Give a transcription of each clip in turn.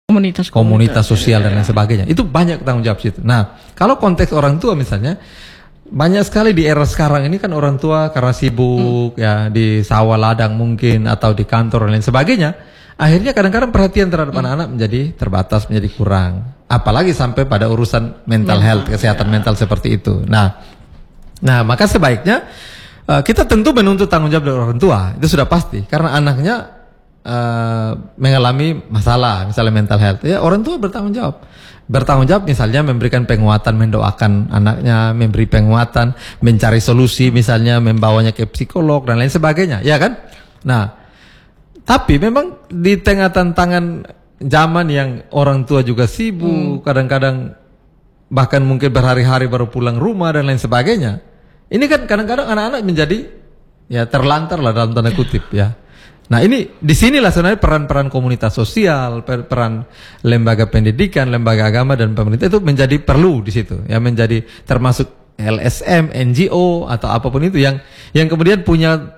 komunitas sosial dan lain sebagainya. Itu banyak tanggung jawab situ. Nah, kalau konteks orang tua misalnya, banyak sekali di era sekarang ini kan orang tua karena sibuk ya di sawah ladang mungkin atau di kantor dan lain sebagainya. Akhirnya kadang-kadang perhatian terhadap anak-anak menjadi terbatas, menjadi kurang. Apalagi sampai pada urusan mental health, kesehatan mental seperti itu. Nah, maka sebaiknya kita tentu menuntut tanggung jawab dari orang tua. Itu sudah pasti. Karena anaknya mengalami masalah, misalnya mental health. Ya, orang tua bertanggung jawab. Bertanggung jawab misalnya memberikan penguatan, mendoakan anaknya, memberi penguatan, mencari solusi misalnya, membawanya ke psikolog dan lain sebagainya. Ya kan? Nah, tapi memang di tengah tantangan zaman yang orang tua juga sibuk, kadang-kadang bahkan mungkin berhari-hari baru pulang rumah dan lain sebagainya. Ini kan kadang-kadang anak-anak menjadi ya terlantar lah dalam tanda kutip ya. Nah ini disinilah sebenarnya peran-peran komunitas sosial, peran lembaga pendidikan, lembaga agama dan pemerintah itu menjadi perlu di situ. Ya menjadi termasuk LSM, NGO atau apapun itu yang kemudian punya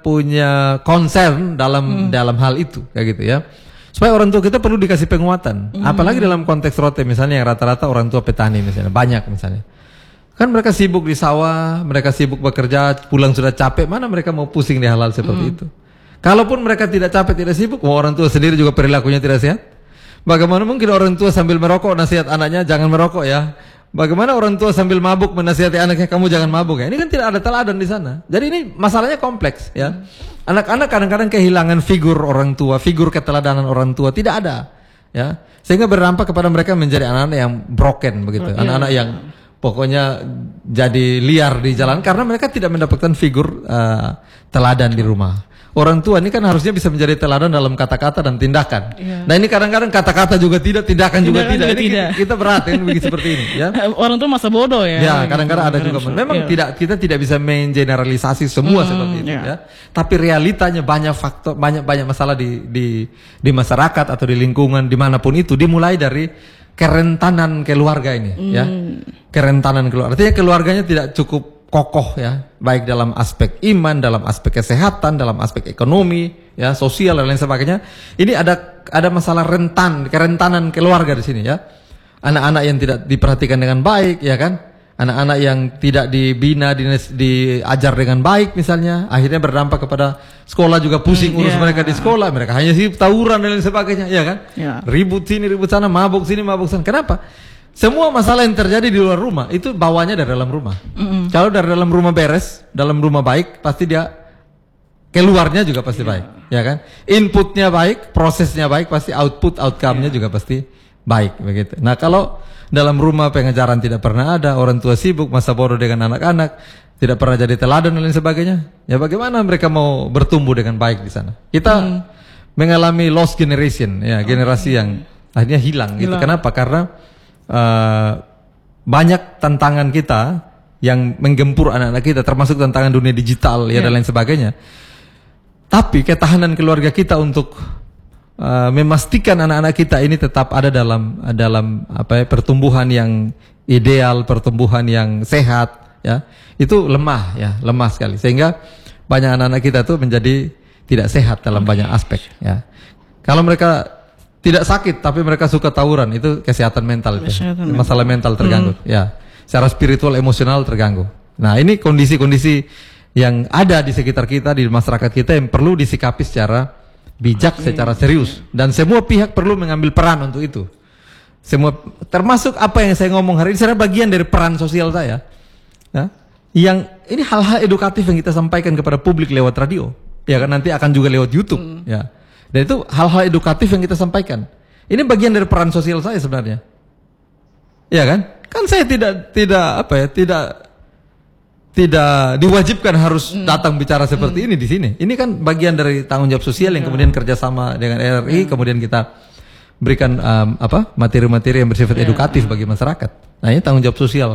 concern dalam hal itu kayak gitu ya. Supaya orang tua kita perlu dikasih penguatan. Apalagi dalam konteks Rote misalnya yang rata-rata orang tua petani misalnya, banyak misalnya. Kan mereka sibuk di sawah, mereka sibuk bekerja, pulang sudah capek, mana mereka mau pusing di hal-hal seperti itu. Kalaupun mereka tidak capek, tidak sibuk, orang tua sendiri juga perilakunya tidak sehat. Bagaimana mungkin orang tua sambil merokok nasihat anaknya jangan merokok ya. Bagaimana orang tua sambil mabuk menasihati anaknya kamu jangan mabuk ya. Ini kan tidak ada teladan di sana. Jadi ini masalahnya kompleks ya. Anak-anak kadang-kadang kehilangan figur orang tua, figur keteladanan orang tua tidak ada ya. Sehingga berdampak kepada mereka menjadi anak-anak yang broken begitu. Anak-anak yang pokoknya jadi liar di jalan karena mereka tidak mendapatkan figur teladan di rumah. Orang tua ini kan harusnya bisa menjadi teladan dalam kata-kata dan tindakan. Nah ini kadang-kadang kata-kata juga tidak, tindakan juga tidak. Ini kita perhatiin begitu seperti ini. Ya. Orang tua masa bodoh ya. Ya kadang-kadang ada juga. Memang kita tidak bisa mengeneralisasi semua seperti itu. Ya. Tapi realitanya banyak faktor, banyak masalah di masyarakat atau di lingkungan dimanapun itu dimulai dari kerentanan keluarga ini. Ya. Kerentanan keluarga. Artinya keluarganya tidak cukup kokoh ya, baik dalam aspek iman, dalam aspek kesehatan, dalam aspek ekonomi, ya, sosial dan lain sebagainya. Ini ada masalah kerentanan keluarga di sini ya. Anak-anak yang tidak diperhatikan dengan baik, ya kan? Anak-anak yang tidak dibina, diajar dengan baik misalnya, akhirnya berdampak kepada sekolah juga pusing urus mereka di sekolah, mereka hanya sibuk tawuran dan lain sebagainya, ya kan? Ribut sini, ribut sana, mabuk sini, mabuk sana. Kenapa? Semua masalah yang terjadi di luar rumah itu bawanya dari dalam rumah. Kalau dari dalam rumah beres, dalam rumah baik, pasti dia keluarnya juga pasti baik, ya kan? Inputnya baik, prosesnya baik, pasti outcome-nya juga pasti baik begitu. Nah, kalau dalam rumah pengajaran tidak pernah ada, orang tua sibuk masa bodoh dengan anak-anak, tidak pernah jadi teladan dan lain sebagainya, ya bagaimana mereka mau bertumbuh dengan baik di sana? Kita mengalami lost generation, ya, generasi yang akhirnya hilang gitu. Kenapa? Karena banyak tantangan kita yang menggempur anak-anak kita, termasuk tantangan dunia digital ya dan lain sebagainya. Tapi ketahanan keluarga kita untuk memastikan anak-anak kita ini tetap ada dalam pertumbuhan yang ideal, pertumbuhan yang sehat ya, itu lemah sekali. Sehingga banyak anak-anak kita tuh menjadi tidak sehat dalam banyak aspek ya. Kalau mereka tidak sakit tapi mereka suka tawuran, itu kesehatan mental itu. Masalah mental terganggu ya. Secara spiritual, emosional terganggu. Nah, ini kondisi-kondisi yang ada di sekitar kita, di masyarakat kita yang perlu disikapi secara bijak, secara serius, dan semua pihak perlu mengambil peran untuk itu. Semua, termasuk apa yang saya ngomong hari ini, sebenarnya bagian dari peran sosial saya. Ya. Yang ini hal-hal edukatif yang kita sampaikan kepada publik lewat radio. Ya kan, nanti akan juga lewat YouTube ya. Dan itu hal-hal edukatif yang kita sampaikan. Ini bagian dari peran sosial saya sebenarnya. Ya kan? Kan saya tidak diwajibkan harus datang bicara seperti ini di sini. Ini kan bagian dari tanggung jawab sosial yang kemudian kerjasama dengan RRI, kemudian kita berikan materi-materi yang bersifat edukatif bagi masyarakat. Nah, ini tanggung jawab sosial.